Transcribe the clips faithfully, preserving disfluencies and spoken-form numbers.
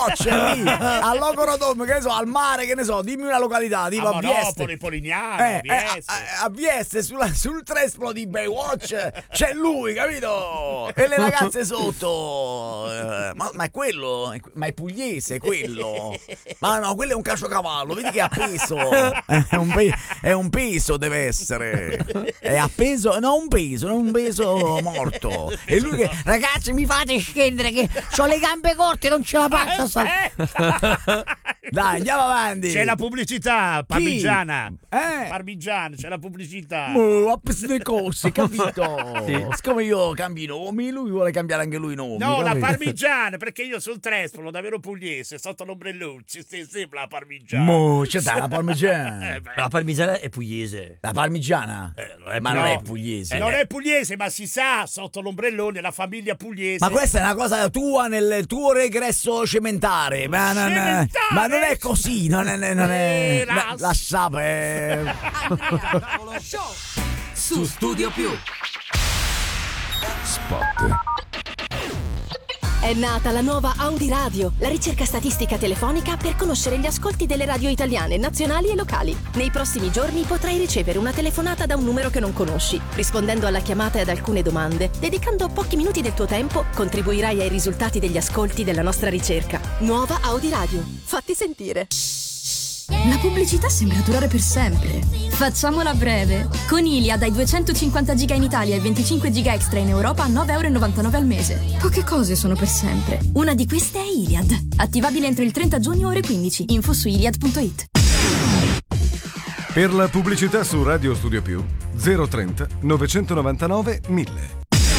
Baywatch lì a Locorodom, che ne so, al mare, che ne so, dimmi una località, tipo a, a Vieste. Monopoli, Polignano, eh, Vieste. Eh, a, a Vieste sulla, sul trespolo di Baywatch c'è lui, capito? E le ragazze sotto. Eh, ma, ma è quello, ma è pugliese quello. Ma no, quello è un caciocavallo, vedi che è appeso. È un, pe- è un peso deve essere. È appeso, no, un peso, non un peso morto. E lui che, ragazzi, mi fate scendere che ho le gambe corte, non ce la faccio. Dai, andiamo avanti. C'è la pubblicità parmigiana. Eh? Parmigiana, c'è la pubblicità. Oh, a queste cose, capito? Sì. Siccome io cambio i nomi, lui vuole cambiare anche lui i nomi. No, la capito? parmigiana, perché io sul trespolo davvero pugliese, sotto l'ombrellone, ci si sembra la parmigiana. Mo, c'è da la parmigiana. Eh, beh. La parmigiana è pugliese. La parmigiana? Eh, non è Ma no. non è pugliese. Non è pugliese, ma si sa, sotto l'ombrellone, la famiglia pugliese. Ma questa è una cosa tua nel tuo regresso cementare. Ma non, Cementare? ma non è così, non è. Non è Eh, la, la sape. Su Studio Più. Spot. È nata la nuova Audi Radio, la ricerca statistica telefonica per conoscere gli ascolti delle radio italiane, nazionali e locali. Nei prossimi giorni potrai ricevere una telefonata da un numero che non conosci. Rispondendo alla chiamata e ad alcune domande, dedicando pochi minuti del tuo tempo, contribuirai ai risultati degli ascolti della nostra ricerca. Nuova Audi Radio. Fatti sentire. La pubblicità sembra durare per sempre. Facciamola breve. Con Iliad hai duecentocinquanta giga in Italia e venticinque giga extra in Europa a nove virgola novantanove euro al mese. Poche cose sono per sempre. Una di queste è Iliad. Attivabile entro il trenta giugno ore quindici. Info su iliad punto it. Per la pubblicità su Radio Studio Più zero trenta novecentonovantanove mille.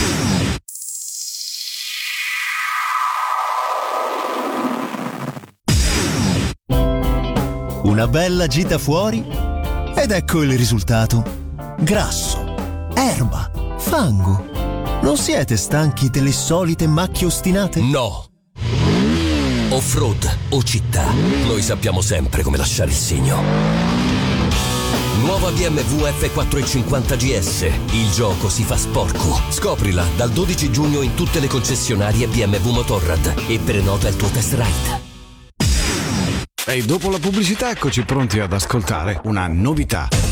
Una bella gita fuori ed ecco il risultato. Grasso, erba, fango. Non siete stanchi delle solite macchie ostinate? No. Off-road o città, noi sappiamo sempre come lasciare il segno. Nuova B M W F quattrocentocinquanta G S. Il gioco si fa sporco. Scoprila dal dodici giugno in tutte le concessionarie B M W Motorrad e prenota il tuo test ride. E dopo la pubblicità eccoci pronti ad ascoltare una novità.